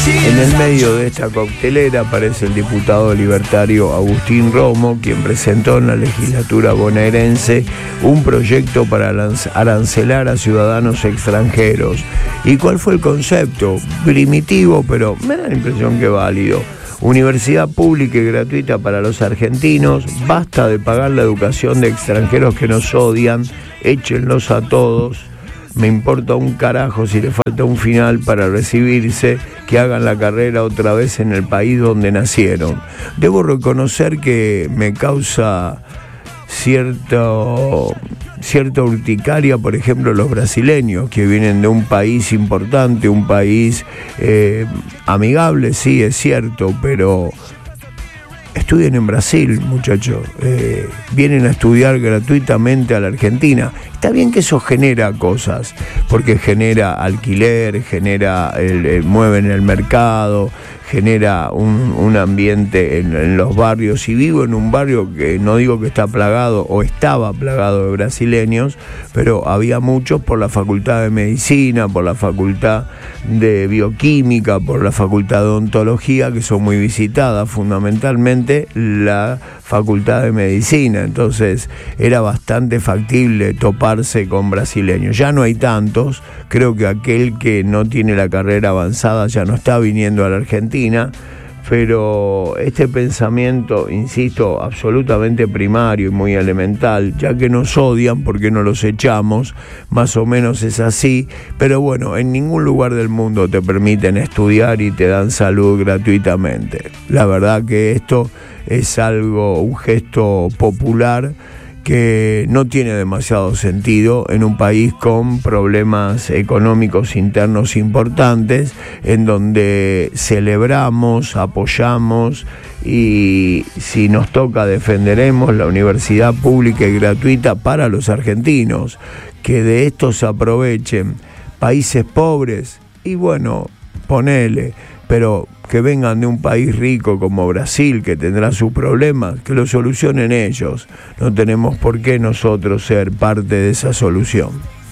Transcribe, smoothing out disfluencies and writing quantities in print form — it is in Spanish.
En el medio de esta coctelera aparece el diputado libertario Agustín Romo, quien presentó en la legislatura bonaerense un proyecto para arancelar a ciudadanos extranjeros. ¿Y cuál fue el concepto? Primitivo, pero me da la impresión que válido. Universidad pública y gratuita para los argentinos, basta de pagar la educación de extranjeros que nos odian, échenlos a todos. Me importa un carajo si le falta un final para recibirse, que hagan la carrera otra vez en el país donde nacieron. Debo reconocer que me causa cierta urticaria, por ejemplo, los brasileños que vienen de un país importante, un país amigable, sí, es cierto, pero estudien en Brasil, muchachos. Vienen a estudiar gratuitamente a la Argentina. Está bien que eso genera cosas, porque genera alquiler, mueven el mercado, genera un ambiente en los barrios. Y vivo en un barrio que no digo que está plagado o estaba plagado de brasileños, pero había muchos por la Facultad de Medicina, por la Facultad de Bioquímica, por la Facultad de Odontología, que son muy visitadas, fundamentalmente la Facultad de Medicina. Entonces era bastante factible toparse con brasileños. Ya no hay tantos. Creo que aquel que no tiene la carrera avanzada ya no está viniendo a la Argentina, pero este pensamiento, insisto, absolutamente primario y muy elemental, ya que nos odian, ¿por qué no los echamos? Más o menos es así, pero bueno, en ningún lugar del mundo te permiten estudiar y te dan salud gratuitamente. La verdad que esto es un gesto popular que no tiene demasiado sentido en un país con problemas económicos internos importantes, en donde celebramos, apoyamos y si nos toca defenderemos la universidad pública y gratuita para los argentinos, que de esto se aprovechen países pobres y bueno, ponele, pero que vengan de un país rico como Brasil, que tendrá sus problemas, que lo solucionen ellos. No tenemos por qué nosotros ser parte de esa solución.